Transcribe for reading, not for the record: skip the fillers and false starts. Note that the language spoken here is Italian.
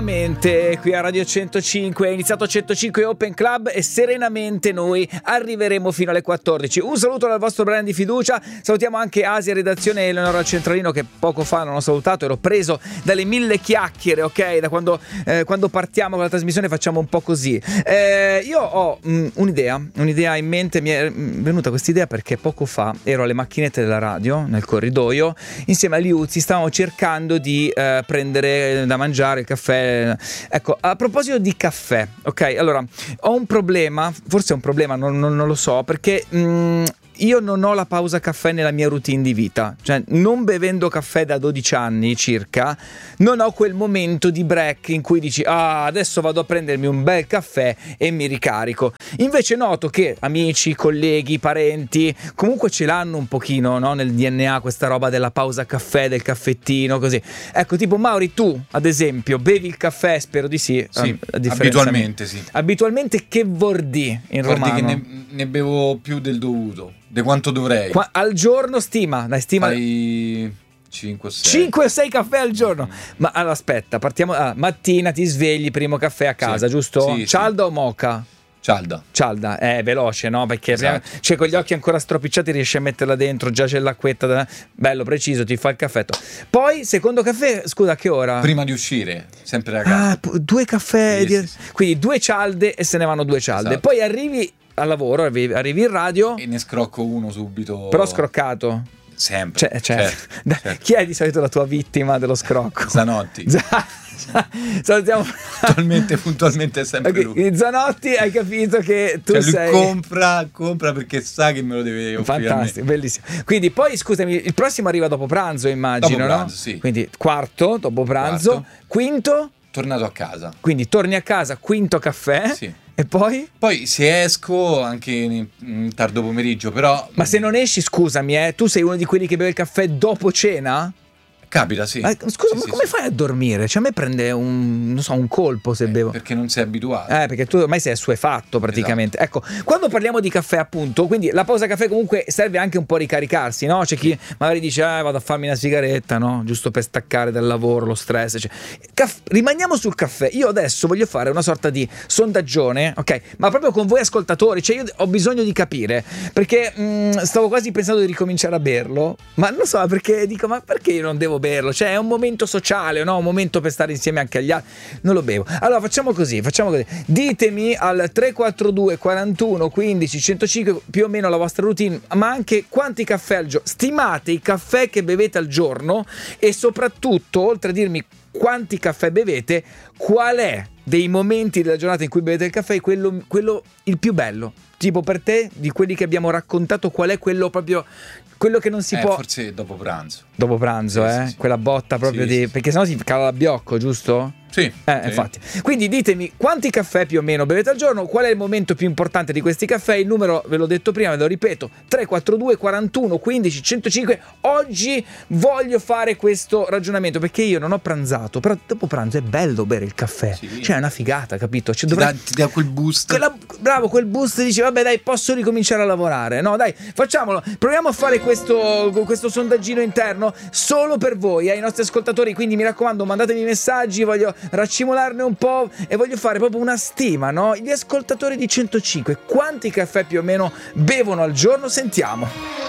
Qui a Radio 105 è iniziato 105 Open Club e serenamente noi arriveremo fino alle 14. Un saluto dal vostro Brian di fiducia, salutiamo anche Asia redazione e Eleonora Centralino che poco fa non ho salutato, ero preso dalle 1000 chiacchiere, ok? Da quando partiamo con la trasmissione facciamo un po' così. Io ho un'idea in mente, mi è venuta questa idea perché poco fa ero alle macchinette della radio nel corridoio insieme a Liuzzi, stavamo cercando di prendere da mangiare il caffè. Ecco, a proposito di caffè, ok? Allora, ho un problema, forse è un problema, non lo so, perché io non ho la pausa caffè nella mia routine di vita, cioè non bevendo caffè da 12 anni circa, non ho quel momento di break in cui dici adesso vado a prendermi un bel caffè e mi ricarico. Invece noto che amici, colleghi, parenti comunque ce l'hanno un pochino, no? Nel DNA questa roba della pausa caffè, del caffettino, così. Ecco, tipo Mauri, tu ad esempio bevi il caffè? Spero di sì. Sì, abitualmente sì. Abitualmente che vordi in romano? Che ne bevo più del dovuto, di quanto dovrei. Al giorno stima? 5 o 6. 5 o 6 caffè al giorno. Ma allora, aspetta, partiamo. Mattina ti svegli, primo caffè a casa, giusto? Sì, cialda o moka? Cialda, è veloce, no? Perché cioè, con gli occhi ancora stropicciati riesci a metterla dentro, già c'è l'acquetta, bello preciso, ti fa il caffetto. Poi, secondo caffè, scusa, a che ora? Prima di uscire, sempre da casa. 2 caffè, Sì. quindi 2 cialde e se ne vanno 2 cialde. Esatto. Poi arrivi al lavoro, arrivi in radio. E ne scrocco uno subito. Però scroccato. Sempre. Certo. Chi è di solito la tua vittima dello scrocco? Zanotti. Salutiamo. Puntualmente è sempre lui. Zanotti, hai capito che tu sei. Lui compra perché sa che me lo deve offrire. Fantastico, bellissimo. Quindi poi scusami, il prossimo arriva dopo pranzo, immagino, dopo pranzo, no? Sì. Quindi quarto dopo pranzo, quinto tornato a casa. Quindi torni a casa, quinto caffè. Sì. E poi? Poi se esco anche in tardo pomeriggio, però. Ma se non esci, scusami, tu sei uno di quelli che beve il caffè dopo cena? Capita, sì. Scusa, ma come sì. fai a dormire? Cioè a me prende un colpo se bevo. Perché non sei abituato. Perché tu ormai sei assuefatto praticamente. Esatto. Ecco, quando parliamo di caffè appunto, quindi la pausa caffè comunque serve anche un po' a ricaricarsi, no? C'è chi magari dice vado a farmi una sigaretta, no? Giusto per staccare dal lavoro, lo stress. Cioè. Rimaniamo sul caffè. Io adesso voglio fare una sorta di sondaggione, ok? Ma proprio con voi ascoltatori, cioè io ho bisogno di capire, perché stavo quasi pensando di ricominciare a berlo, ma non so perché dico, ma perché io non devo berlo? Cioè è un momento sociale, no? Un momento per stare insieme anche agli altri. Non lo bevo. Allora facciamo così. Ditemi al 342 41 15 105 più o meno la vostra routine, ma anche quanti caffè al giorno. Stimate i caffè che bevete al giorno e soprattutto, oltre a dirmi quanti caffè bevete, qual è dei momenti della giornata in cui bevete il caffè quello il più bello? Tipo per te, di quelli che abbiamo raccontato, qual è quello proprio quello che non si può. Forse dopo pranzo. Dopo pranzo, sì. Quella botta proprio di. Perché sennò si cala la biocco, giusto? Sì. Infatti. Quindi ditemi quanti caffè più o meno bevete al giorno, qual è il momento più importante di questi caffè, il numero ve l'ho detto prima, ve lo ripeto, 342 41 15 105. Oggi voglio fare questo ragionamento perché io non ho pranzato, però dopo pranzo è bello bere il caffè, cioè è una figata, capito? Cioè, ti dà quel boost. Bravo, quel boost, dici vabbè dai, posso ricominciare a lavorare, no dai, facciamolo, proviamo a fare questo sondaggino interno solo per voi, ai nostri ascoltatori, quindi mi raccomando mandatemi messaggi, voglio raccimolarne un po' e voglio fare proprio una stima, no? Gli ascoltatori di 105, quanti caffè più o meno bevono al giorno? Sentiamo.